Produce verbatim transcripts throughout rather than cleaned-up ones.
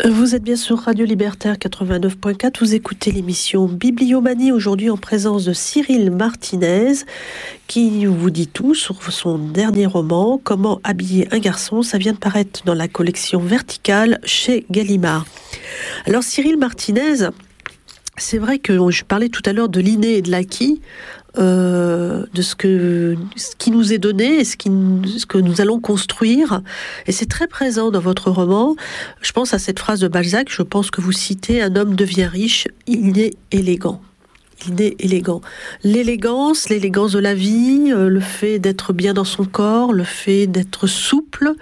Vous êtes bien sur Radio Libertaire quatre-vingt-neuf point quatre, vous écoutez l'émission Bibliomanie, aujourd'hui en présence de Cyril Martinez, qui vous dit tout sur son dernier roman, Comment habiller un garçon. Ça vient de paraître dans la collection Verticale chez Gallimard. Alors Cyril Martinez, c'est vrai que je parlais tout à l'heure de l'inné et de l'acquis, euh, de ce, que, ce qui nous est donné et ce, qui, ce que nous allons construire. Et c'est très présent dans votre roman. Je pense à cette phrase de Balzac, je pense que vous citez « Un homme devient riche, il est élégant ». Il est élégant. L'élégance, l'élégance de la vie, euh, le fait d'être bien dans son corps, le fait d'être souple,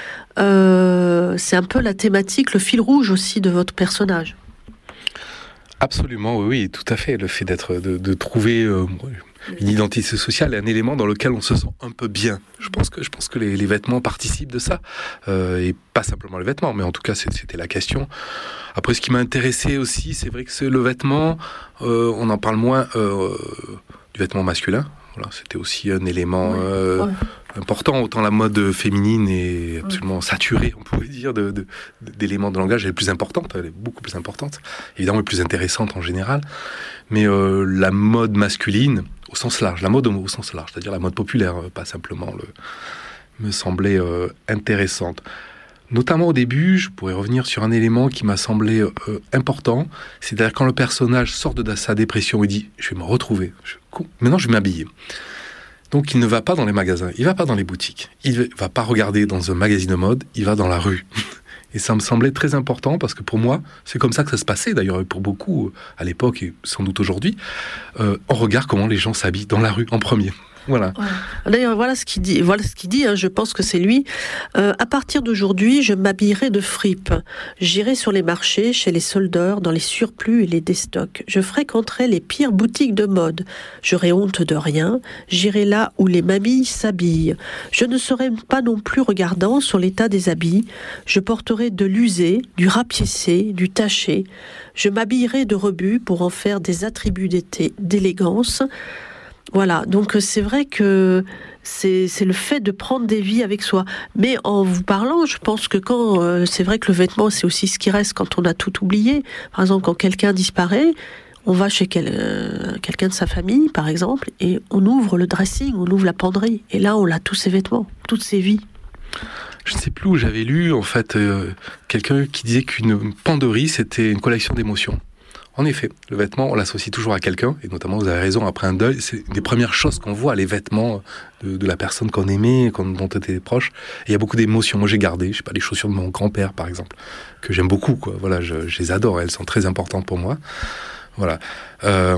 euh, c'est un peu la thématique, le fil rouge aussi de votre personnage. Absolument, oui, oui, tout à fait. Le fait d'être, de, de trouver euh, une identité sociale est un élément dans lequel on se sent un peu bien. Je pense que, je pense que les, les vêtements participent de ça. Euh, et pas simplement les vêtements, mais en tout cas, c'était la question. Après, ce qui m'a intéressé aussi, c'est vrai que c'est le vêtement, euh, on en parle moins euh, du vêtement masculin. Voilà, c'était aussi un élément euh, ouais. important. Autant la mode féminine est absolument ouais. saturée, on pourrait dire, de, de, d'éléments de langage. Elle est plus importante, elle est beaucoup plus importante. Évidemment, elle est plus intéressante en général. Mais euh, la mode masculine, au sens large, la mode au sens large, c'est-à-dire la mode populaire, pas simplement, le, me semblait euh, intéressante. Notamment au début, je pourrais revenir sur un élément qui m'a semblé euh, important, c'est-à-dire quand le personnage sort de sa dépression et dit « je vais me retrouver, je, maintenant je vais m'habiller ». Donc il ne va pas dans les magasins, il ne va pas dans les boutiques, il ne va pas regarder dans un magazine de mode, il va dans la rue. Et ça me semblait très important parce que pour moi, c'est comme ça que ça se passait d'ailleurs pour beaucoup à l'époque et sans doute aujourd'hui, euh, on regarde comment les gens s'habillent dans la rue en premier. Voilà. Ouais. D'ailleurs, voilà ce qu'il dit. Voilà ce qu'il dit. Hein, je pense que c'est lui. Euh, à partir d'aujourd'hui, je m'habillerai de fripe. J'irai sur les marchés, chez les soldeurs, dans les surplus et les déstocks. Je fréquenterai les pires boutiques de mode. J'aurai honte de rien. J'irai là où les mamies s'habillent. Je ne serai pas non plus regardant sur l'état des habits. Je porterai de l'usé, du rapiécé, du taché. Je m'habillerai de rebut pour en faire des attributs d'été, d'élégance. Voilà, donc c'est vrai que c'est, c'est le fait de prendre des vies avec soi. Mais en vous parlant, je pense que quand euh, c'est vrai que le vêtement, c'est aussi ce qui reste quand on a tout oublié. Par exemple, quand quelqu'un disparaît, on va chez quel, euh, quelqu'un de sa famille, par exemple, et on ouvre le dressing, on ouvre la penderie. Et là, on a tous ses vêtements, toutes ses vies. Je ne sais plus où j'avais lu, en fait, euh, quelqu'un qui disait qu'une penderie, c'était une collection d'émotions. En effet, le vêtement, on l'associe toujours à quelqu'un, et notamment, vous avez raison, après un deuil, c'est une des premières choses qu'on voit, les vêtements de, de la personne qu'on aimait, qu'on, dont on était proche. Et il y a beaucoup d'émotions. Moi, j'ai gardé, je sais pas, les chaussures de mon grand-père, par exemple, que j'aime beaucoup, quoi. Voilà, je, je les adore, elles sont très importantes pour moi. Voilà. Euh...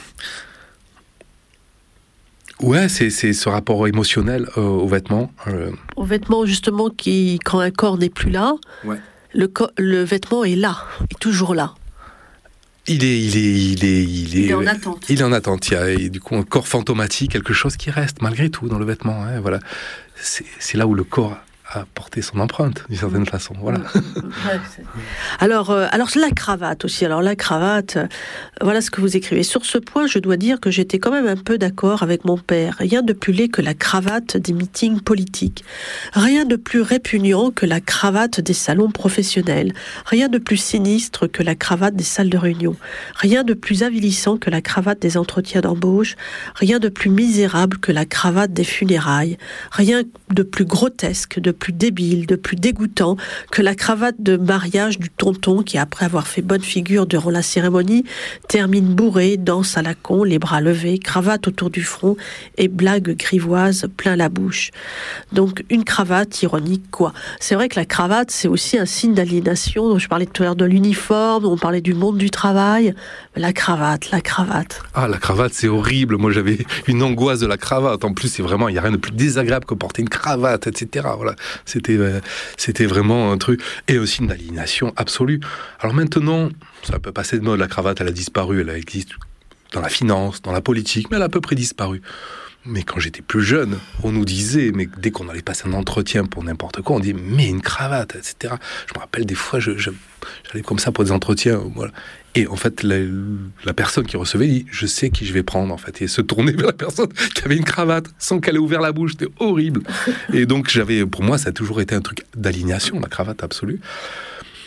Ouais, c'est, c'est ce rapport émotionnel euh, aux vêtements. Euh... Aux vêtements, justement, qui, quand un corps n'est plus là, ouais. le, co- le vêtement est là, est toujours là. Il est, il est, il est, il est, il est en attente. Il est en attente. Il y a et du coup un corps fantomatique, quelque chose qui reste malgré tout dans le vêtement. Hein, voilà, c'est, c'est là où le corps a porté son empreinte d'une certaine façon. Voilà. Ouais, alors, euh, alors la cravate aussi. Alors la cravate, euh, voilà ce que vous écrivez. Sur ce point, je dois dire que j'étais quand même un peu d'accord avec mon père. Rien de plus laid que la cravate des meetings politiques. Rien de plus répugnant que la cravate des salons professionnels. Rien de plus sinistre que la cravate des salles de réunion. Rien de plus avilissant que la cravate des entretiens d'embauche. Rien de plus misérable que la cravate des funérailles. Rien de plus grotesque, de plus débile, de plus dégoûtant que la cravate de mariage du tonton qui, après avoir fait bonne figure durant la cérémonie, termine bourré, danse à la con, les bras levés, cravate autour du front et blague grivoise plein la bouche. Donc une cravate ironique, quoi. C'est vrai que la cravate, c'est aussi un signe d'aliénation. Donc, je parlais tout à l'heure de l'uniforme, on parlait du monde du travail. La cravate, la cravate. Ah, la cravate, c'est horrible. Moi, j'avais une angoisse de la cravate. En plus, c'est vraiment, il n'y a rien de plus désagréable que porter une cravate, et cetera. Voilà. C'était, euh, c'était vraiment un truc. Et aussi une aliénation absolue. Alors maintenant, ça peut passer de mode. La cravate, elle a disparu. Elle existe dans la finance, dans la politique, mais elle a à peu près disparu. Mais quand j'étais plus jeune, on nous disait, mais dès qu'on allait passer un entretien pour n'importe quoi, on disait, mais une cravate, et cetera. Je me rappelle des fois, je, je, j'allais comme ça pour des entretiens, voilà. Et en fait, la, la personne qui recevait dit, je sais qui je vais prendre, en fait. Et se tourner vers la personne qui avait une cravate, sans qu'elle ait ouvert la bouche, c'était horrible. Et donc, j'avais, pour moi, ça a toujours été un truc d'aliénation, la cravate absolue.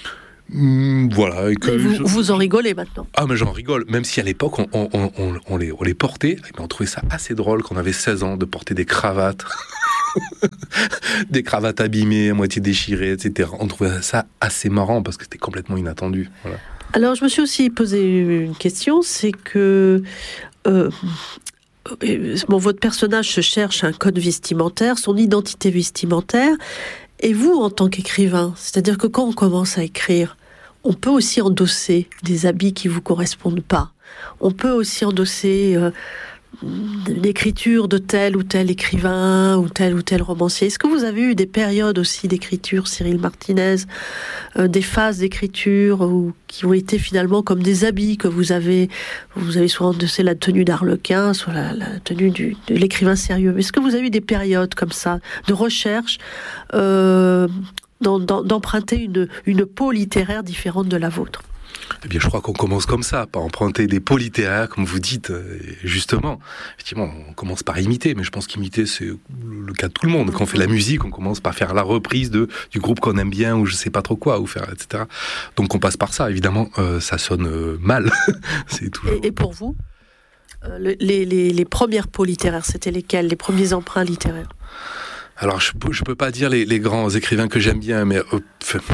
Mmh, voilà. Et que vous, je... vous en rigolez maintenant. Ah, mais j'en rigole. Même si à l'époque, on, on, on, on, les, on les portait, mais on trouvait ça assez drôle quand on avait seize ans de porter des cravates. Des cravates abîmées, à moitié déchirées, et cetera. On trouvait ça assez marrant parce que c'était complètement inattendu. Voilà. Alors, je me suis aussi posé une question, c'est que euh, bon, votre personnage se cherche un code vestimentaire, son identité vestimentaire, et vous, en tant qu'écrivain, c'est-à-dire que quand on commence à écrire, on peut aussi endosser des habits qui vous correspondent pas. On peut aussi endosser euh, l'écriture de tel ou tel écrivain ou tel ou tel romancier. Est-ce que vous avez eu des périodes aussi d'écriture, Cyril Martinez, euh, des phases d'écriture où, qui ont été finalement comme des habits que vous avez, vous avez soit endossé la tenue d'Arlequin, soit la, la tenue du, de l'écrivain sérieux. Est-ce que vous avez eu des périodes comme ça de recherche, euh, d'en, d'en, d'emprunter une, une peau littéraire différente de la vôtre? Eh bien, je crois qu'on commence comme ça, par emprunter des peaux littéraires, comme vous dites, justement. Effectivement, on commence par imiter, mais je pense qu'imiter, c'est le cas de tout le monde. Quand on fait la musique, on commence par faire la reprise de, du groupe qu'on aime bien, ou je sais pas trop quoi, ou faire, et cetera. Donc, on passe par ça. Évidemment, euh, ça sonne euh, mal. C'est toujours... et, et pour vous, euh, le, les, les, les premières peaux littéraires, c'était lesquelles? Les premiers emprunts littéraires? Alors, je ne peux pas dire les, les grands écrivains que j'aime bien, mais... Euh,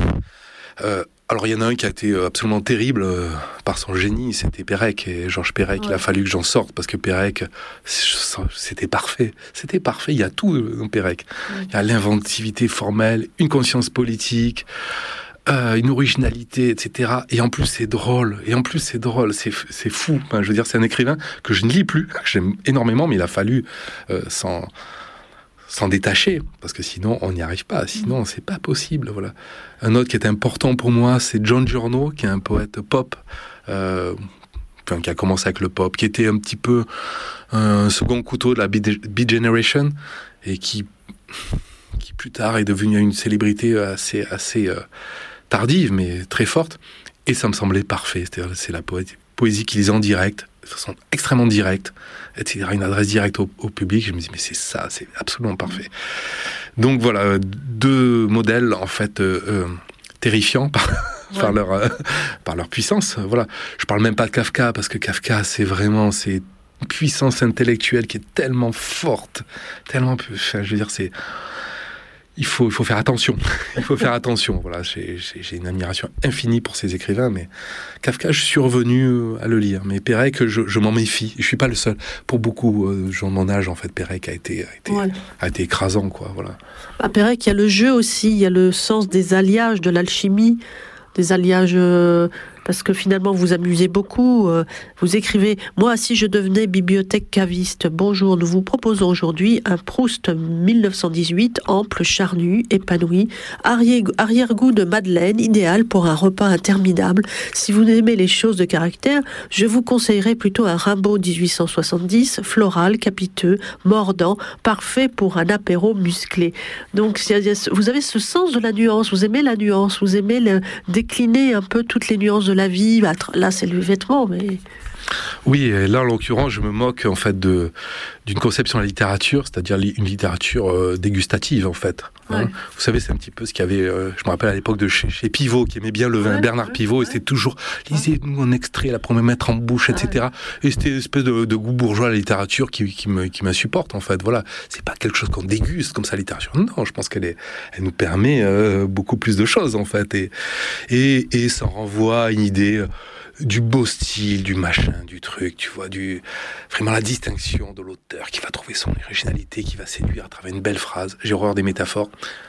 euh, Alors, il y en a un qui a été absolument terrible euh, par son génie, c'était Perec. Et Georges Perec, ouais. Il a fallu que j'en sorte, parce que Perec, c'était parfait. C'était parfait, il y a tout dans Perec. Ouais. Il y a l'inventivité formelle, une conscience politique, euh, une originalité, et cetera. Et en plus, c'est drôle. Et en plus, c'est drôle, c'est, c'est fou. Enfin, je veux dire, c'est un écrivain que je ne lis plus, que j'aime énormément, mais il a fallu euh, s'en... s'en détacher, parce que sinon on n'y arrive pas, sinon c'est pas possible. Voilà. Un autre qui est important pour moi, c'est John Giorno, qui est un poète pop, euh, enfin, qui a commencé avec le pop, qui était un petit peu un second couteau de la Beat Generation, et qui, qui plus tard est devenu une célébrité assez, assez euh, tardive, mais très forte, et ça me semblait parfait. C'est-à-dire, c'est la poésie, poésie qu'il lisait en direct, de façon extrêmement directe, et cetera, une adresse directe au, au public. Je me dis, mais c'est ça, c'est absolument parfait. Donc voilà, deux modèles, en fait, euh, euh, terrifiants par, ouais. par, leur, euh, par leur puissance. Voilà. Je parle même pas de Kafka, parce que Kafka, c'est vraiment, c'est une puissance intellectuelle qui est tellement forte, tellement, enfin, je veux dire, c'est... Il faut, il faut faire attention. Il faut faire attention. Voilà, j'ai, j'ai, j'ai une admiration infinie pour ces écrivains, mais Kafka, je suis revenu à le lire. Mais Perec, je, je m'en méfie. Je suis pas le seul. Pour beaucoup de gens de mon âge, en fait, Perec a été, a été, ouais. a été écrasant, quoi. Voilà. À Perec, il y a le jeu aussi, il y a le sens des alliages, de l'alchimie, des alliages. Euh... Parce que finalement, vous amusez beaucoup. Euh, vous écrivez « Moi, si je devenais bibliothèque caviste, bonjour, nous vous proposons aujourd'hui un Proust dix-neuf cent dix-huit, ample, charnu, épanoui, arrière-goût de madeleine, idéal pour un repas interminable. Si vous aimez les choses de caractère, je vous conseillerais plutôt un Rimbaud dix-huit cent soixante-dix, floral, capiteux, mordant, parfait pour un apéro musclé. » Donc, vous avez ce sens de la nuance, vous aimez la nuance, vous aimez le, décliner un peu toutes les nuances de de la vie. Là, c'est le vêtement, mais... Oui, et là, en l'occurrence, je me moque, en fait, de, d'une conception de la littérature, c'est-à-dire une littérature euh, dégustative, en fait. Hein. Ouais. Vous savez, c'est un petit peu ce qu'il y avait, euh, je me rappelle à l'époque de chez, chez Pivot, qui aimait bien le vin, ouais, Bernard ouais, Pivot, ouais. Et c'était toujours, lisez-nous en extrait, là, pour me mettre en bouche, et cetera. Ouais. Et c'était une espèce de, de goût bourgeois à la littérature qui, qui, me, qui m'insupporte, en fait. Voilà. C'est pas quelque chose qu'on déguste comme ça, la littérature. Non, je pense qu'elle est, elle nous permet euh, beaucoup plus de choses, en fait. Et, et, et ça renvoie à une idée... Euh, du beau style, du machin, du truc, tu vois, du vraiment la distinction de l'auteur qui va trouver son originalité, qui va séduire à travers une belle phrase. J'ai horreur des métaphores,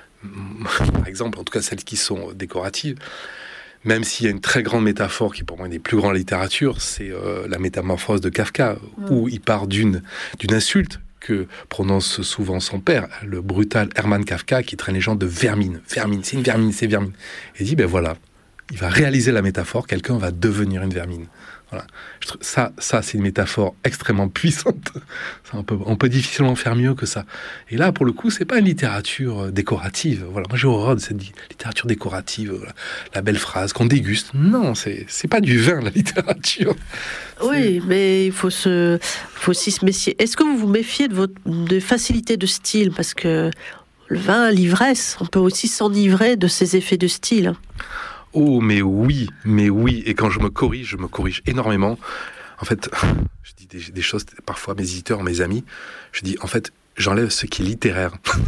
par exemple, en tout cas celles qui sont décoratives. Même s'il y a une très grande métaphore qui pour moi est des plus grandes littératures, c'est euh, la métamorphose de Kafka, mmh. où il part d'une, d'une insulte que prononce souvent son père, le brutal Hermann Kafka, qui traîne les gens de vermine. Vermine, c'est une vermine, c'est vermine. Et il dit, ben voilà, il va réaliser la métaphore, quelqu'un va devenir une vermine. Voilà. Ça, ça, c'est une métaphore extrêmement puissante. Ça, on, peut, on peut difficilement faire mieux que ça. Et là, pour le coup, c'est pas une littérature décorative. Voilà. Moi, j'ai horreur de cette littérature décorative, voilà. La belle phrase qu'on déguste. Non, c'est, c'est pas du vin, la littérature. Oui, c'est... mais il faut, se, faut aussi se méfier. Est-ce que vous vous méfiez de votre de facilité de style? Parce que le vin, l'ivresse, on peut aussi s'enivrer de ces effets de style. Oh, mais oui, mais oui. Et quand je me corrige, je me corrige énormément. En fait, je dis des, des choses, parfois mes éditeurs, mes amis, je dis, en fait, j'enlève ce qui est littéraire.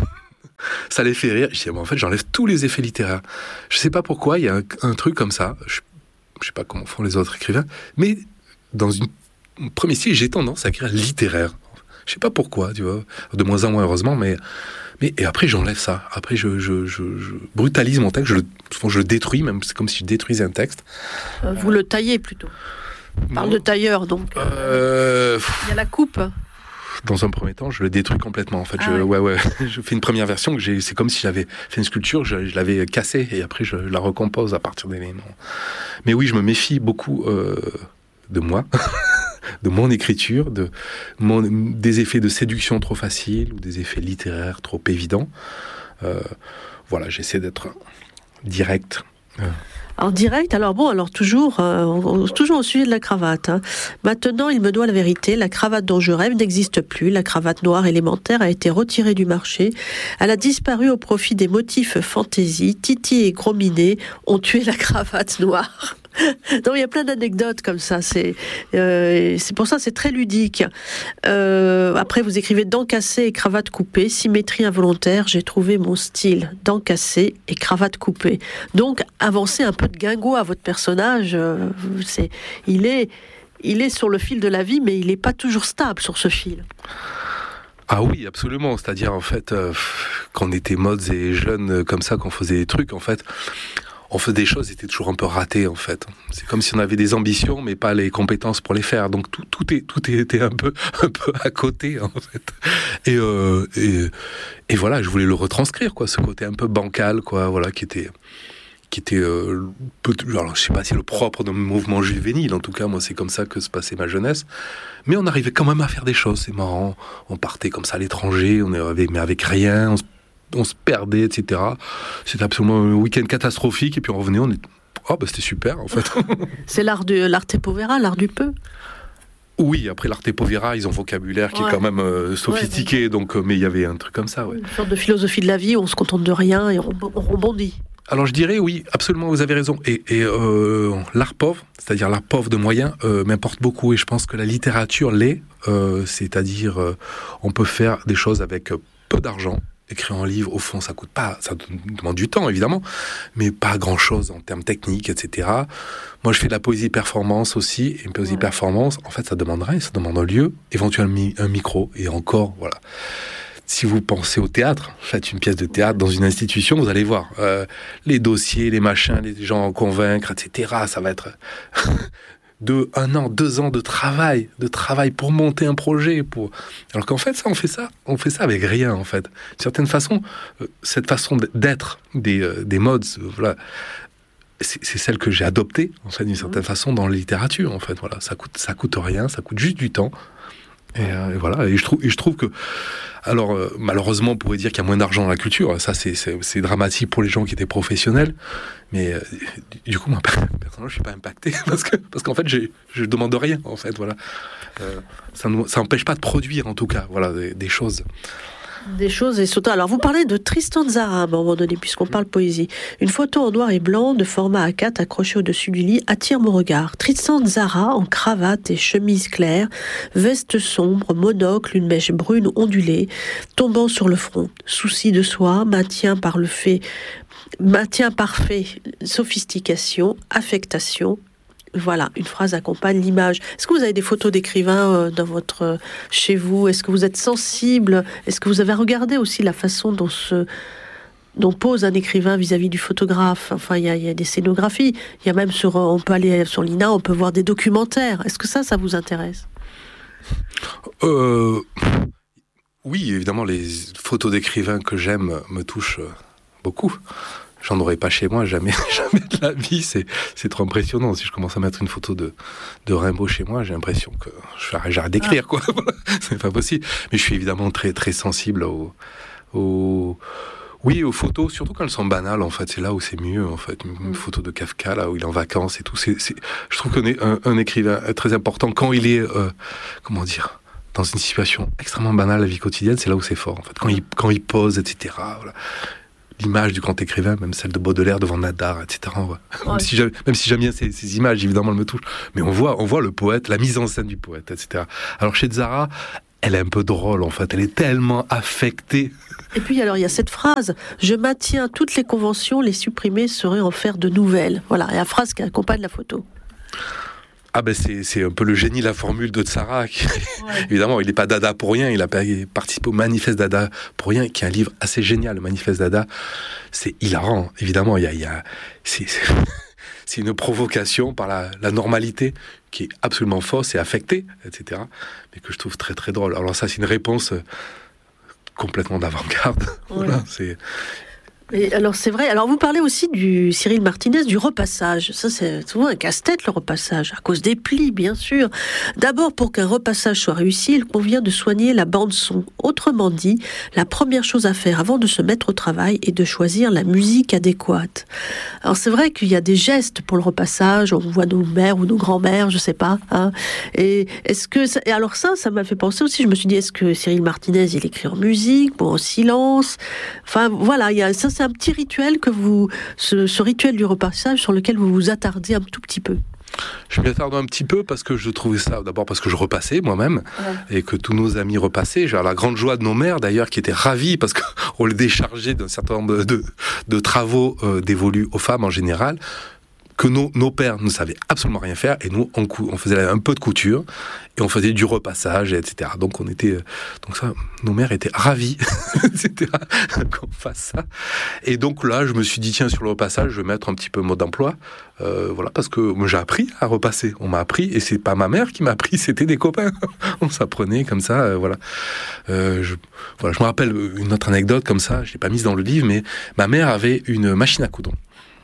Ça les fait rire. Je dis, bon, en fait, j'enlève tous les effets littéraires. Je sais pas pourquoi, il y a un, un truc comme ça. Je, je sais pas comment font les autres écrivains, mais dans une, un premier style, j'ai tendance à écrire littéraire. Je sais pas pourquoi, tu vois. De moins en moins, heureusement, mais... Mais, et après, j'enlève ça. Après, je, je, je, je brutalise mon texte. Je le, souvent, je le détruis, même. C'est comme si je détruisais un texte. Euh, vous le taillez plutôt. On parle de tailleur, donc. Euh... Il y a la coupe. Dans un premier temps, je le détruis complètement. En fait, ah je, ouais. ouais, ouais. je fais une première version. Que j'ai, c'est comme si j'avais fait une sculpture, je, je l'avais cassée et après, je la recompose à partir d'éléments. Mais oui, je me méfie beaucoup euh, de moi. de mon écriture, de mon, des effets de séduction trop faciles ou des effets littéraires trop évidents. Euh, voilà, j'essaie d'être direct. Euh. Alors direct, alors bon, alors toujours, euh, toujours au sujet de la cravate. Hein. Maintenant, il me doit la vérité, la cravate dont je rêve n'existe plus. La cravate noire élémentaire a été retirée du marché. Elle a disparu au profit des motifs fantaisie. Titi et Gros Minet ont tué la cravate noire. Donc il y a plein d'anecdotes comme ça. C'est, euh, c'est pour ça c'est très ludique. Euh, après vous écrivez dents cassées et cravate coupée, symétrie involontaire. J'ai trouvé mon style, dents cassées et cravate coupée. Donc avancez un peu de guingot à votre personnage. Euh, c'est, il est, il est sur le fil de la vie, mais il n'est pas toujours stable sur ce fil. Ah oui, absolument. C'est-à-dire en fait, euh, quand on était modes et jeunes euh, comme ça, qu'on faisait des trucs, en fait. On faisait des choses qui étaient toujours un peu ratées, en fait. C'est comme si on avait des ambitions, mais pas les compétences pour les faire. Donc tout, tout, est, tout était un peu, un peu à côté, en fait. Et, euh, et, et voilà, je voulais le retranscrire, quoi, ce côté un peu bancal, quoi, voilà, qui était, qui était, euh, peu, alors je sais pas si c'est le propre d'un mouvement juvénile. En tout cas, moi, c'est comme ça que se passait ma jeunesse. Mais on arrivait quand même à faire des choses. C'est marrant. On partait comme ça à l'étranger, on avait, mais avec rien. On se on se perdait, et cetera. C'était absolument un week-end catastrophique, et puis on revenait, on est... oh, bah, c'était super, en fait. C'est l'art de l'arte povera, l'art du peu. Oui, après l'arte povera, ils ont un vocabulaire qui ouais. est quand même euh, sophistiqué, ouais, donc, euh, mais il y avait un truc comme ça. Ouais. Une sorte de philosophie de la vie, où on se contente de rien et on, on rebondit. Alors je dirais, oui, absolument, vous avez raison. Et, et euh, l'art pauvre, c'est-à-dire l'art pauvre de moyens, euh, m'importe beaucoup, et je pense que la littérature l'est, euh, c'est-à-dire euh, on peut faire des choses avec peu d'argent. Écrire un livre, au fond, ça coûte pas, ça demande du temps, évidemment, mais pas grand-chose en termes techniques, et cetera. Moi, je fais de la poésie performance aussi, et une poésie ouais. performance, en fait, ça demande rien, ça demande un lieu, éventuellement un micro, et encore, voilà. Si vous pensez au théâtre, faites une pièce de théâtre dans une institution, vous allez voir, euh, les dossiers, les machins, les gens à convaincre, et cetera, ça va être... de un an, deux ans de travail, de travail pour monter un projet, pour... alors qu'en fait, ça, on fait ça, on fait ça avec rien, en fait. D'une certaine façon, euh, cette façon d'être des, euh, des modes, euh, voilà, c'est, c'est celle que j'ai adoptée, en fait, d'une certaine mmh. façon, dans la littérature, en fait, voilà. Ça coûte, ça coûte rien, ça coûte juste du temps. Et, euh, et voilà, et je trouve, et je trouve que, alors euh, malheureusement, on pourrait dire qu'il y a moins d'argent dans la culture. Ça, c'est, c'est, c'est dramatique pour les gens qui étaient professionnels. Mais euh, du coup, moi, personnellement, je suis pas impacté parce que, parce qu'en fait, j'ai, je demande rien. En fait, voilà, euh, ça n'empêche pas de produire, en tout cas, voilà, des, des choses. Des choses et surtout. Alors, vous parlez de Tristan Tzara à un moment donné, puisqu'on parle poésie. Une photo en noir et blanc de format A quatre accrochée au-dessus du lit attire mon regard. Tristan Tzara en cravate et chemise claire, veste sombre, monocle, une mèche brune ondulée, tombant sur le front. Souci de soi, maintien par le fait, maintien parfait, sophistication, affectation. Voilà, une phrase accompagne l'image. Est-ce que vous avez des photos d'écrivains euh, dans votre, euh, chez vous ? Est-ce que vous êtes sensible ? Est-ce que vous avez regardé aussi la façon dont, se, dont pose un écrivain vis-à-vis du photographe ? Enfin, il y, y a des scénographies. Il y a même sur, on peut aller sur l'I N A, on peut voir des documentaires. Est-ce que ça, ça vous intéresse ? euh, Oui, évidemment, les photos d'écrivains que j'aime me touchent beaucoup. J'en aurais pas chez moi, jamais, jamais de la vie. C'est, c'est trop impressionnant. Si je commence à mettre une photo de, de Rimbaud chez moi, j'ai l'impression que j'arrête d'écrire, quoi. C'est pas possible. Mais je suis évidemment très, très sensible aux, aux, oui, aux photos, surtout quand elles sont banales, en fait. C'est là où c'est mieux, en fait. Une, une photo de Kafka, là où il est en vacances et tout. C'est, c'est, je trouve qu'un un, un écrivain est très important quand il est, euh, comment dire, dans une situation extrêmement banale de la vie quotidienne, c'est là où c'est fort, en fait. Quand il, quand il pose, et cetera, voilà. l'image du grand écrivain, même celle de Baudelaire devant Nadar, et cetera. Ouais. Ouais. Même, si même si j'aime bien ces, ces images, évidemment, elles me touchent. Mais on voit, on voit le poète, la mise en scène du poète, et cetera. Alors chez Tzara, elle est un peu drôle, en fait. Elle est tellement affectée. Et puis, alors, il y a cette phrase « Je maintiens toutes les conventions, les supprimer serait en faire de nouvelles ». Voilà, et la phrase qui accompagne la photo. Ah ben c'est, c'est un peu le génie, la formule de Tzara. Qui, ouais. Évidemment, il n'est pas Dada pour rien, il a participé au Manifeste Dada pour rien, qui est un livre assez génial. Le Manifeste Dada, c'est hilarant, évidemment. Il y a, il y a, c'est, c'est, c'est une provocation par la, la normalité qui est absolument fausse et affectée, et cetera. Mais que je trouve très très drôle. Alors ça, c'est une réponse complètement d'avant-garde. Ouais. Voilà, c'est... Et alors c'est vrai, alors vous parlez aussi du Cyril Martinez, du repassage. Ça c'est souvent un casse-tête le repassage, à cause des plis bien sûr. D'abord, pour qu'un repassage soit réussi, il convient de soigner la bande-son. Autrement dit, la première chose à faire avant de se mettre au travail est de choisir la musique adéquate. Alors c'est vrai qu'il y a des gestes pour le repassage, on voit nos mères ou nos grands-mères, je sais pas. Hein. Et est-ce que ça... et alors ça, ça m'a fait penser aussi, je me suis dit, est-ce que Cyril Martinez, il écrit en musique, bon, en silence? Enfin voilà, il y a ça. C'est un petit rituel que vous, ce, ce rituel du repassage sur lequel vous vous attardez un tout petit peu. Je m'y attarde un petit peu parce que je trouvais ça, d'abord parce que je repassais moi-même, ouais. Et que tous nos amis repassaient. J'ai la grande joie de nos mères d'ailleurs qui étaient ravis parce qu'on les déchargeait d'un certain nombre de, de, de travaux euh, dévolus aux femmes en général, que nos, nos pères ne savaient absolument rien faire, et nous, on, on faisait un peu de couture, et on faisait du repassage, et cetera. Donc, on était, donc ça, nos mères étaient ravies, et cetera, qu'on fasse ça. Et donc là, je me suis dit, tiens, sur le repassage, je vais mettre un petit peu mode d'emploi, euh, voilà, parce que moi, j'ai appris à repasser. On m'a appris, et c'est pas ma mère qui m'a appris, c'était des copains. On s'apprenait comme ça, euh, voilà. Euh, je, voilà. Je me rappelle une autre anecdote comme ça, je l'ai pas mise dans le livre, mais ma mère avait une machine à coudre.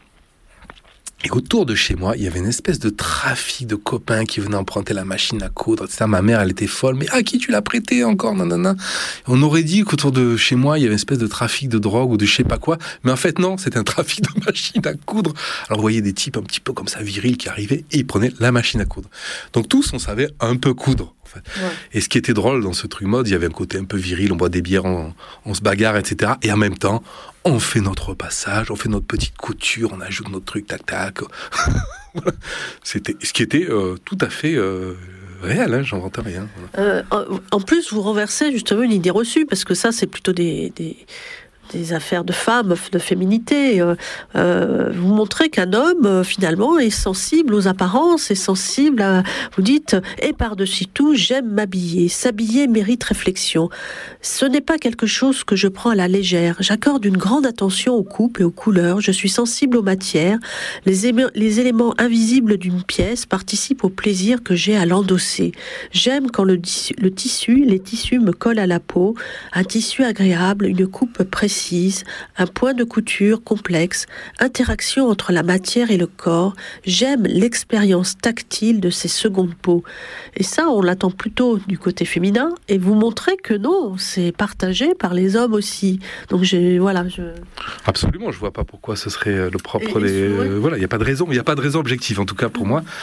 Et autour de chez moi, il y avait une espèce de trafic de copains qui venaient emprunter la machine à coudre, et cetera. Ma mère, elle était folle. Mais à qui tu l'as prêté encore, nanana. On aurait dit qu'autour de chez moi, il y avait une espèce de trafic de drogue ou de je sais pas quoi. Mais en fait, non, c'était un trafic de machines à coudre. Alors, vous voyez des types un petit peu comme ça, virils, qui arrivaient et ils prenaient la machine à coudre. Donc, tous, on savait un peu coudre. En fait. Ouais. Et ce qui était drôle dans ce truc mode, il y avait un côté un peu viril, on boit des bières, on, on se bagarre, et cetera. Et en même temps, on fait notre repassage, on fait notre petite couture, on ajoute notre truc, tac, tac. Voilà. C'était ce qui était euh, tout à fait euh, réel, hein, j'invente rien. Voilà. Euh, en, en plus, vous renversez justement une idée reçue, parce que ça, c'est plutôt des... des... des affaires de femmes, de féminité. Euh, euh, vous montrez qu'un homme, euh, finalement, est sensible aux apparences, est sensible à... Vous dites, et par-dessus tout, j'aime m'habiller. S'habiller mérite réflexion. Ce n'est pas quelque chose que je prends à la légère. J'accorde une grande attention aux coupes et aux couleurs. Je suis sensible aux matières. Les, éme... les éléments invisibles d'une pièce participent au plaisir que j'ai à l'endosser. J'aime quand le, tissu, le tissu, les tissus me collent à la peau. Un tissu agréable, une coupe précise, un point de couture complexe, interaction entre la matière et le corps. J'aime l'expérience tactile de ces secondes peaux. Et ça, on l'attend plutôt du côté féminin, et vous montrez que non, c'est partagé par les hommes aussi. Donc, j'ai, voilà, je... Absolument, je vois pas pourquoi ce serait le propre et, des... euh, voilà, il n'y a pas de raison, il n'y a pas de raison objective, en tout cas pour mmh. moi.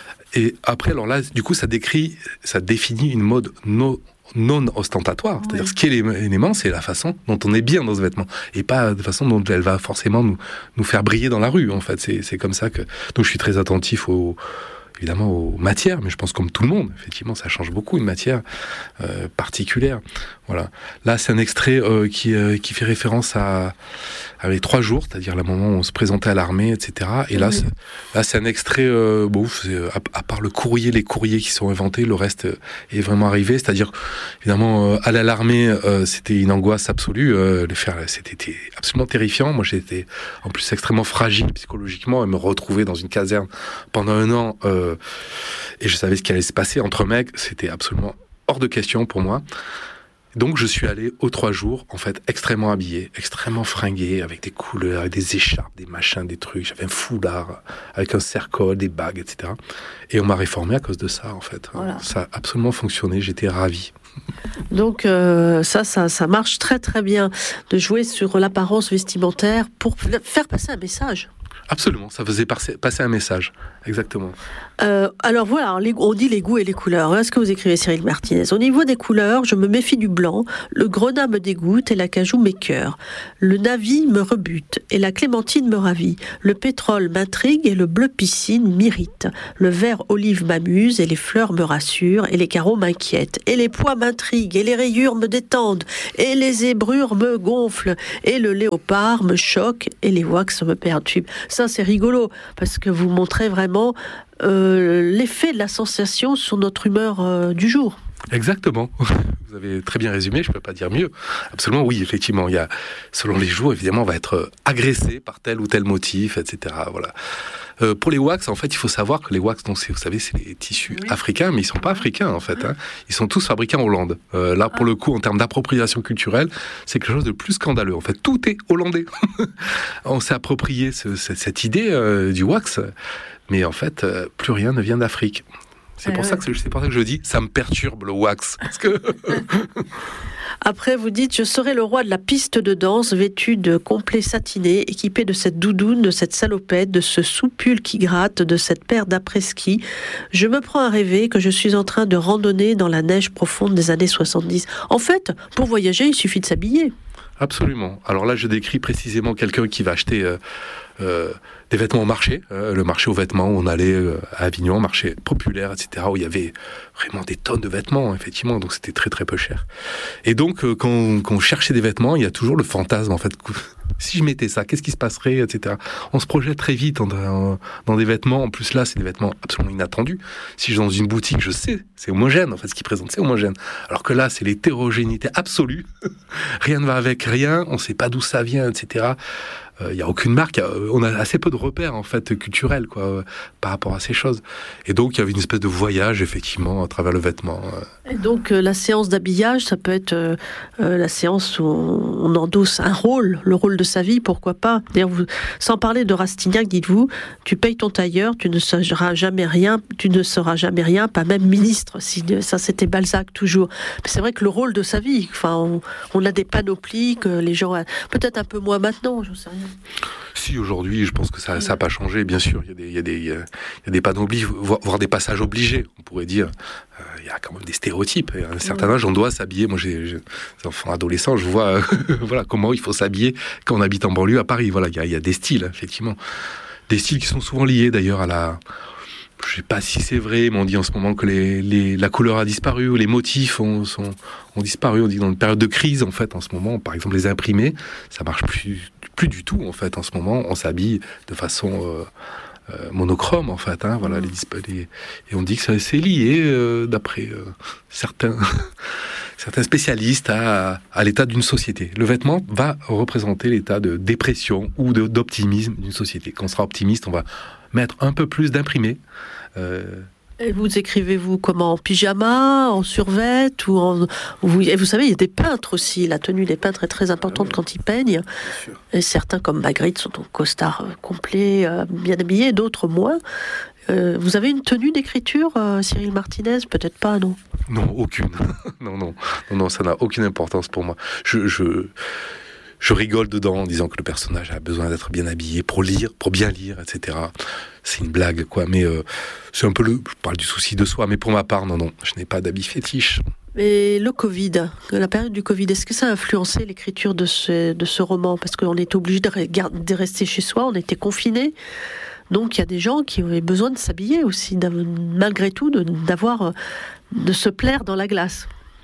Et après, alors là, du coup, ça décrit, ça définit une mode non non ostentatoire, oui. C'est-à-dire ce qui est l'élément, c'est la façon dont on est bien dans ce vêtement, et pas de façon dont elle va forcément nous, nous faire briller dans la rue, en fait, c'est, c'est comme ça que... Donc je suis très attentif aux, évidemment aux matières, mais je pense comme tout le monde, effectivement, ça change beaucoup, une matière euh, particulière, voilà. Là, c'est un extrait euh, qui, euh, qui fait référence à, à les trois jours, c'est-à-dire le moment où on se présentait à l'armée, et cetera. Et là, oui. c'est, là, c'est un extrait, euh, bon, c'est, à, à part le courrier, les courriers qui sont inventés, le reste est vraiment arrivé. C'est-à-dire, évidemment, euh, aller à l'armée, euh, c'était une angoisse absolue. Euh, les faire, c'était absolument terrifiant. Moi, j'étais en plus extrêmement fragile psychologiquement, et me retrouver dans une caserne pendant un an, euh, et je savais ce qui allait se passer entre mecs, c'était absolument hors de question pour moi. Donc je suis allé aux trois jours, en fait, extrêmement habillé, extrêmement fringué, avec des couleurs, avec des écharpes, des machins, des trucs. J'avais un foulard, avec un cercle, des bagues, et cetera. Et on m'a réformé à cause de ça, en fait. Voilà. Ça a absolument fonctionné, j'étais ravi. Donc euh, ça, ça, ça marche très très bien, de jouer sur l'apparence vestimentaire pour faire passer un message. Absolument, ça faisait passer, passer un message, exactement. Euh, alors voilà, les, on dit les goûts et les couleurs. Voilà ce que vous écrivez, Cyril Martinez. Au niveau des couleurs, je me méfie du blanc, le grenat me dégoûte et l'acajou m'écœure. Le navire me rebute et la clémentine me ravit. Le pétrole m'intrigue et le bleu piscine m'irrite. Le vert olive m'amuse et les fleurs me rassurent et les carreaux m'inquiètent. Et les pois m'intriguent et les rayures me détendent et les zébrures me gonflent et le léopard me choque et les wax me perturbent. Ça, c'est rigolo, parce que vous montrez vraiment euh, l'effet de la sensation sur notre humeur euh, du jour. Exactement. Vous avez très bien résumé, je ne peux pas dire mieux. Absolument, oui, effectivement. Il y a, selon les jours, évidemment, on va être agressé par tel ou tel motif, et cetera. Voilà. Euh, pour les wax, en fait, il faut savoir que les wax, donc, vous savez, c'est les tissus oui. africains, mais ils ne sont pas africains, en fait. Hein. Ils sont tous fabriqués en Hollande. Euh, là, pour ah. le coup, en termes d'appropriation culturelle, c'est quelque chose de plus scandaleux. En fait, tout est hollandais. On s'est approprié ce, cette, cette idée euh, du wax, mais en fait, euh, plus rien ne vient d'Afrique. C'est pour, ouais. ça que, c'est pour ça que je dis, ça me perturbe le wax. Parce que... Après, vous dites, je serai le roi de la piste de danse, vêtu de complet satiné, équipé de cette doudoune, de cette salopette, de ce soupule qui gratte, de cette paire d'après-ski. Je me prends à rêver que je suis en train de randonner dans la neige profonde des années soixante-dix. En fait, pour voyager, il suffit de s'habiller. Absolument. Alors là, je décris précisément quelqu'un qui va acheter euh, euh, des vêtements au marché, euh, le marché aux vêtements où on allait euh, à Avignon, marché populaire, et cetera, où il y avait vraiment des tonnes de vêtements, effectivement, donc c'était très très peu cher. Et donc, euh, quand, quand on cherchait des vêtements, il y a toujours le fantasme, en fait, si je mettais ça, qu'est-ce qui se passerait, et cetera. On se projette très vite en, en, dans des vêtements, en plus là, c'est des vêtements absolument inattendus. Si je vais dans une boutique, je sais, c'est homogène, en fait, ce qu'ils présentent, c'est homogène. Alors que là, c'est l'hétérogénéité absolue, rien ne va avec rien, on ne sait pas d'où ça vient, et cetera. Il euh, n'y a aucune marque, y a, on a assez peu de repères en fait culturels quoi, euh, par rapport à ces choses. Et donc il y avait une espèce de voyage effectivement à travers le vêtement. Euh. Et donc euh, la séance d'habillage, ça peut être euh, euh, la séance où on, on endosse un rôle, le rôle de sa vie, pourquoi pas. D'ailleurs, vous, sans parler de Rastignac, dites-vous, tu payes ton tailleur, tu ne seras jamais rien, tu ne seras jamais rien, pas même ministre. Si ça c'était Balzac toujours. Mais c'est vrai que le rôle de sa vie, enfin, on, on a des panoplies que les gens, peut-être un peu moins maintenant, je ne sais rien. Si, aujourd'hui, je pense que ça n'a pas changé, bien sûr. Il y a des, il y a des, il y a des panneaux, voire, voire des passages obligés, on pourrait dire. Euh, il y a quand même des stéréotypes. À un certain ouais. âge, on doit s'habiller. Moi, j'ai, j'ai des enfants adolescents, je vois euh, voilà, comment il faut s'habiller quand on habite en banlieue à Paris. Voilà, il y a, il y a des styles, effectivement. Des styles qui sont souvent liés, d'ailleurs, à la... Je ne sais pas si c'est vrai, mais on dit en ce moment que les, les, la couleur a disparu, ou les motifs ont, sont, ont disparu. On dit dans une période de crise, en fait, en ce moment, par exemple, les imprimés, ça marche plus, plus du tout, en fait. En ce moment, on s'habille de façon euh, euh, monochrome, en fait. Hein, voilà, mmh. les, les, et on dit que ça, c'est lié, euh, d'après euh, certains, certains spécialistes, à, à l'état d'une société. Le vêtement va représenter l'état de dépression ou de, d'optimisme d'une société. Quand on sera optimiste, on va mettre un peu plus d'imprimés. Euh... Et vous écrivez-vous comment, en pyjama, en survêt ou en... vous... Et vous savez, il y a des peintres aussi. La tenue des peintres est très importante ah oui. quand ils peignent. Et certains, comme Magritte, sont en costard euh, complet, euh, bien habillés, d'autres moins. Euh, vous avez une tenue d'écriture, euh, Cyril Martinez? Peut-être pas, non? Non, aucune. non, non, non, non, ça n'a aucune importance pour moi. Je... je... Je rigole dedans en disant que le personnage a besoin d'être bien habillé pour lire, pour bien lire, et cetera. C'est une blague, quoi. Mais euh, c'est un peu le... Je parle du souci de soi, mais pour ma part, non, non. Je n'ai pas d'habit fétiche. Et le Covid, la période du Covid, est-ce que ça a influencé l'écriture de ce, de ce roman? Parce qu'on était obligé de, de rester chez soi, on était confinés. Donc il y a des gens qui avaient besoin de s'habiller aussi, malgré tout, de, d'avoir, de se plaire dans la glace.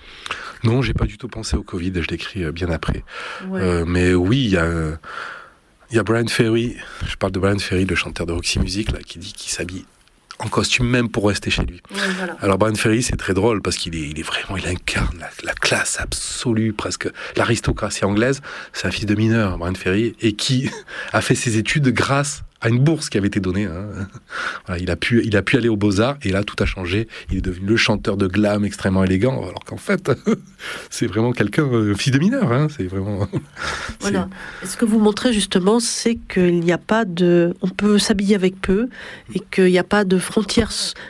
Non, j'ai pas du tout pensé au Covid, je l'écris bien après. Ouais. Euh, mais oui, il y a, euh, y a Bryan Ferry, je parle de Bryan Ferry, le chanteur de Roxy Music, là, qui dit qu'il s'habille en costume même pour rester chez lui. Ouais, voilà. Alors Bryan Ferry, c'est très drôle parce qu'il est, il est vraiment, il incarne la, la classe absolue, presque l'aristocratie anglaise. C'est un fils de mineur, Bryan Ferry, et qui a fait ses études grâce à une bourse qui avait été donnée. Hein. Voilà, il a pu, il a pu aller aux Beaux-Arts et là tout a changé. Il est devenu le chanteur de glam extrêmement élégant, alors qu'en fait, c'est vraiment quelqu'un, euh, fils de mineur. Hein. C'est vraiment. Voilà. Et ce que vous montrez justement, c'est qu'il n'y a pas de, on peut s'habiller avec peu et qu'il n'y a pas de frontières.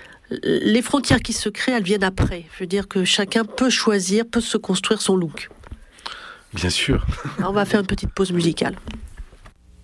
Les frontières qui se créent, elles viennent après. Je veux dire que chacun peut choisir, peut se construire son look. Bien sûr. Alors on va faire une petite pause musicale.